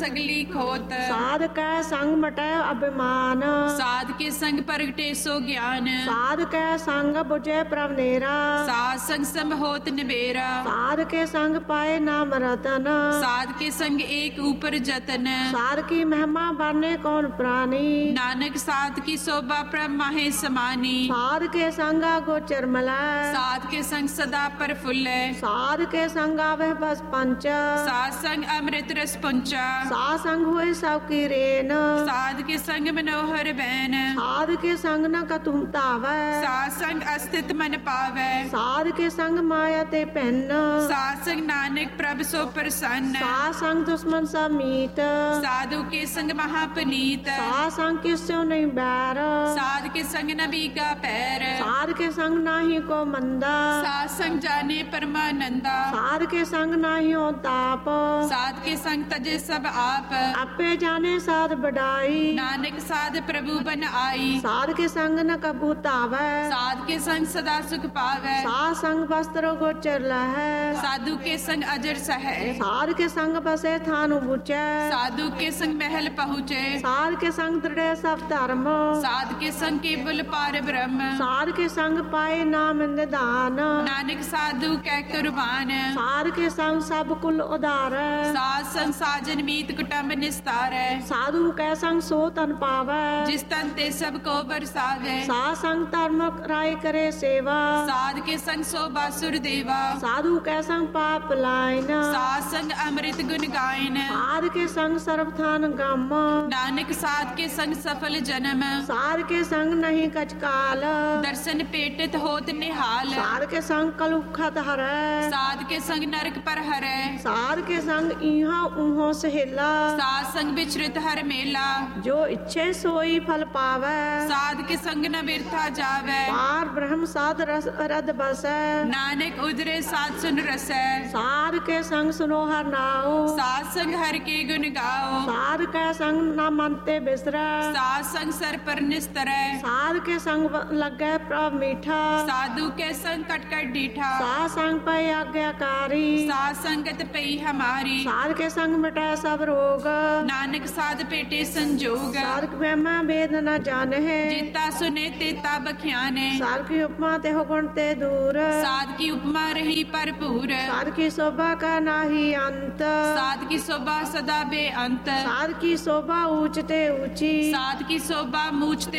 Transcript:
सगली खोत। साध कै संग मटै अभिमान, साध के संग प्रगटे सो ज्ञान। साध कै संग बुझे प्रभ नेरा, साध संग सम होत निबेरा। साध के संग पाए नाम रतन, साध के संग एक ऊपर जतन। साध की महिमा बरने कौन प्राणी, नानक साध की शोभा प्रभ माहे समानी। साध के संग गोचर मलै, साध के संग सदा प्रफुल्ल। साध के संग आवे बस पंच, साध संग अमृत रस पुंचा। साध संग हुए सब की रेन, साध के संग मनोहर बैन। साध के संग न कतुम तावै, साध संग अस्तित्व मन पावै। साध के संग माया ते पहन, साध संग नानक प्रभ सो प्रसन्न। साध संग दुश्मन सब मीत, साधु के संग महापनीत। साध संग किस्यो नहीं बैर, साध के संग नबी का पैर। साध के संग नाही को मंदा, साध संग जाने परमानंदा। साध के संग नाही हो ताप, साध के संग तजे सब आप। आपे जाने साध बढ़ाई, नानक साध प्रभु बन आई। साध के संग न कबूत आवे, साध के संग सदा सुख पावै। साध संग वस्त्र गोचर लहै, साधु के संग अजर सह। साध के संग बसे थानु बुचै, साधु के संग महल पहुँचे। साध के संग दृढ़ सब धर्म, साध के संग केवल पार ब्रह्म। साध के संग पाए नाम निदान, नानक साधु कै कुर्बान। साध के संग सब कुल उदार, साध संग साजन मीत कुटुंब निस्तार। साधु कै संग सो तन पावै, जिस तन ते सब को बरसावे। साध संग धर्म राय करे सेवा, साध के संग शोभा सुर देवा। साधु कै संग पाप लाइन, साध संग अमृत गुण गायन। साध के संग सर्वथान गम, नानक साध के संग सफल जन्म। साध के संग नहीं कचकाल, दर्शन पेटित होत निहाल। साध के संग कलुखत हरै, साध के संग नरक पर हरै। साध के संग इहाँ उहों सहेला, साध संग विचरित हर मेला। जो इच्छे सोई फल पावै, साध के संग न बिरथा जावै। पार ब्रह्म साध रस रद बसै, नानक उदरे साध सुन रसै। साध के संग सुनो हर नाओ, साध संग हर के गुण गाओ। साध के संग न मनते बिसरै, साध संग सर पर निस्तरै। साध के संग लगे प्रभ मीठा, साधु के संग कटकट डीठा। साध संग पै आज्ञाकारी, साध संगत पई हमारी। साध के संग मिटै सब रोग, नानक साध पेटे संजोग। साध ब्रह्मा वेद न जानहे, जेता सुने तेता बख्याने। साध की उपमा ते हो गुण ते दूर, साध की उपमा रही भरपूर। साध की शोभा का नाही अंत, साध की शोभा सदा बेअंत। साध की शोभा ऊंचते ऊंची, साध की शोभा मूछते